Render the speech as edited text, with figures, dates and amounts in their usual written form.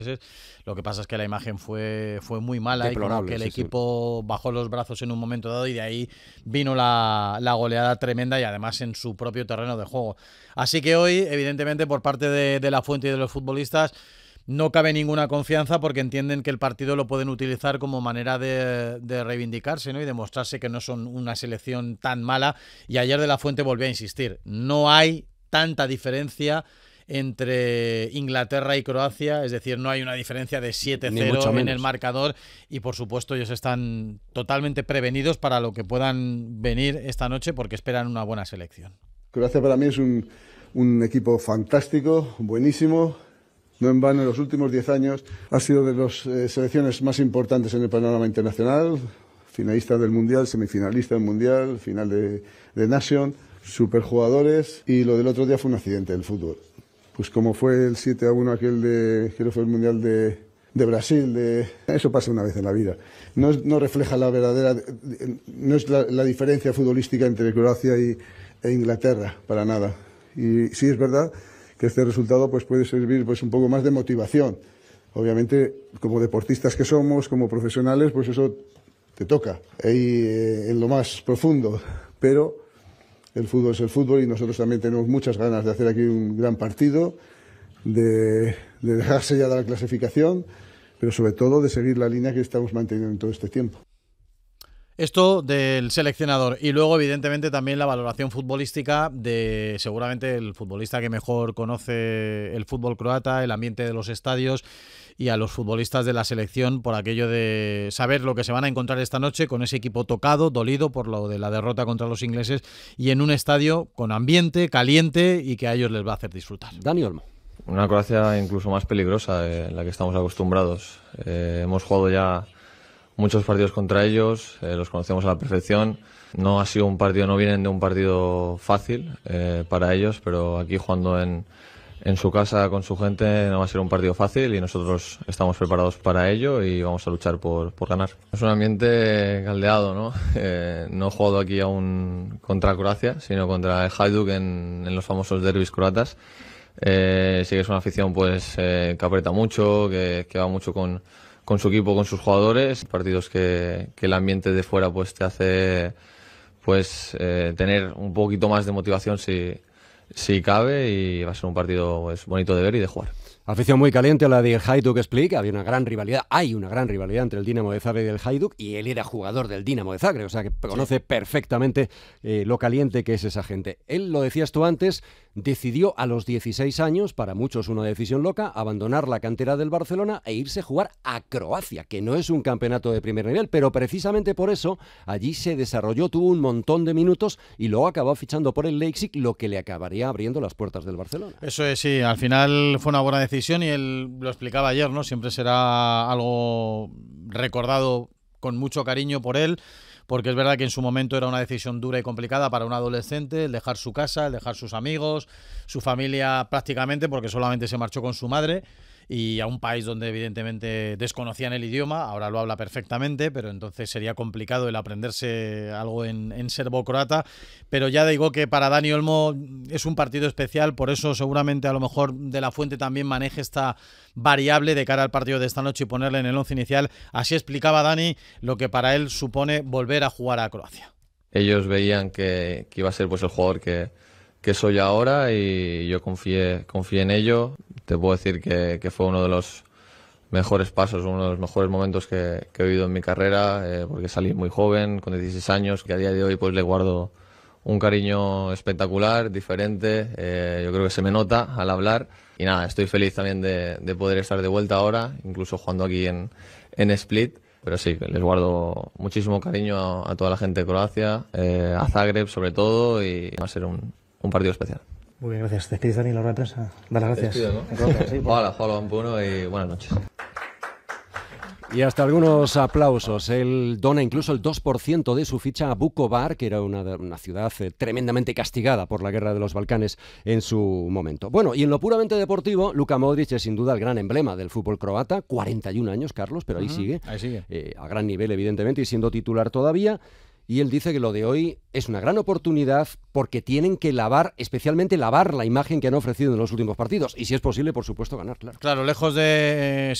Lo que pasa es que la imagen fue muy mala, deplorable, y como que el sí. equipo bajó los brazos en un momento dado y de ahí vino la goleada tremenda, y además en su propio terreno de juego. Así que hoy, evidentemente, por parte de La Fuente y de los futbolistas, no cabe ninguna confianza, porque entienden que el partido lo pueden utilizar como manera de reivindicarse, ¿no? Y demostrarse que no son una selección tan mala. Y ayer De La Fuente volvió a insistir: no hay tanta diferencia entre Inglaterra y Croacia, es decir, no hay una diferencia de 7-0 en el marcador, y por supuesto ellos están totalmente prevenidos para lo que puedan venir esta noche, porque esperan una buena selección. Croacia para mí es un equipo fantástico, buenísimo. No en vano, en los últimos 10 años ha sido de las selecciones más importantes en el panorama internacional, finalista del Mundial, semifinalista del Mundial, final de Nation, superjugadores, y lo del otro día fue un accidente del fútbol. Pues como fue el 7-1 aquel creo que fue el Mundial de Brasil, eso pasa una vez en la vida. No refleja la verdadera, no es la diferencia futbolística entre Croacia e Inglaterra, para nada. Y sí es verdad que este resultado pues puede servir pues un poco más de motivación. Obviamente, como deportistas que somos, como profesionales, pues eso te toca ahí en lo más profundo, pero el fútbol es el fútbol y nosotros también tenemos muchas ganas de hacer aquí un gran partido, de dejar sellada la clasificación, pero sobre todo de seguir la línea que estamos manteniendo en todo este tiempo. Esto del seleccionador, y luego evidentemente también la valoración futbolística de seguramente el futbolista que mejor conoce el fútbol croata, el ambiente de los estadios, y a los futbolistas de la selección, por aquello de saber lo que se van a encontrar esta noche con ese equipo tocado, dolido por lo de la derrota contra los ingleses, y en un estadio con ambiente, caliente, y que a ellos les va a hacer disfrutar. Dani Olmo. Una Croacia incluso más peligrosa de la que estamos acostumbrados. Hemos jugado ya muchos partidos contra ellos, los conocemos a la perfección. No ha sido un partido, no vienen de un partido fácil para ellos, pero aquí jugando en su casa con su gente no va a ser un partido fácil, y nosotros estamos preparados para ello y vamos a luchar por ganar. Es un ambiente caldeado, ¿no? No he jugado aquí aún contra Croacia, sino contra el Hajduk en los famosos derbis croatas. Sí que es una afición pues que aprieta mucho, que va mucho con su equipo, con sus jugadores. Partidos que el ambiente de fuera pues te hace pues tener un poquito más de motivación si cabe, y va a ser un partido pues bonito de ver y de jugar. Afición muy caliente la del Hajduk Split. Hay una gran rivalidad entre el Dinamo de Zagreb y el Hajduk, y él era jugador del Dinamo de Zagreb, o sea que conoce perfectamente lo caliente que es esa gente. Él, lo decías tú antes, decidió a los 16 años, para muchos una decisión loca, abandonar la cantera del Barcelona e irse a jugar a Croacia, que no es un campeonato de primer nivel, pero precisamente por eso allí se desarrolló, tuvo un montón de minutos y luego acabó fichando por el Leipzig, lo que le acabaría abriendo las puertas del Barcelona. Eso es, sí, al final fue una buena decisión, y él lo explicaba ayer, ¿no? Siempre será algo recordado con mucho cariño por él, porque es verdad que en su momento era una decisión dura y complicada para un adolescente, el dejar su casa, el dejar sus amigos, su familia prácticamente, porque solamente se marchó con su madre, y a un país donde evidentemente desconocían el idioma. Ahora lo habla perfectamente, pero entonces sería complicado el aprenderse algo en serbo-croata. Pero ya digo que para Dani Olmo es un partido especial, por eso seguramente a lo mejor De La Fuente también maneje esta variable de cara al partido de esta noche y ponerle en el once inicial. Así explicaba Dani lo que para él supone volver a jugar a Croacia. Ellos veían que iba a ser pues el jugador que soy ahora, y yo confié en ello. Te puedo decir que fue uno de los mejores pasos, uno de los mejores momentos que he vivido en mi carrera, porque salí muy joven, con 16 años, que a día de hoy pues le guardo un cariño espectacular, diferente. Yo creo que se me nota al hablar, y nada, estoy feliz también de poder estar de vuelta ahora, incluso jugando aquí en Split. Pero sí, les guardo muchísimo cariño a toda la gente de Croacia, a Zagreb sobre todo, y va a ser un partido especial. Muy bien, gracias. ¿Despides, Dani, la rueda de prensa? Dar las gracias. Despido, ¿no? Sí, hola, Pampuno, y buenas noches. Y hasta algunos aplausos. Él dona incluso el 2% de su ficha a Vukovar, que era una ciudad tremendamente castigada por la guerra de los Balcanes en su momento. Bueno, y en lo puramente deportivo, Luka Modric es sin duda el gran emblema del fútbol croata. 41 años, Carlos, pero ahí sigue. Ahí sigue. A gran nivel, evidentemente, y siendo titular todavía. y él dice que lo de hoy es una gran oportunidad porque tienen que lavar, especialmente lavar la imagen que han ofrecido en los últimos partidos y si es posible, por supuesto, ganar, claro. Claro, lejos de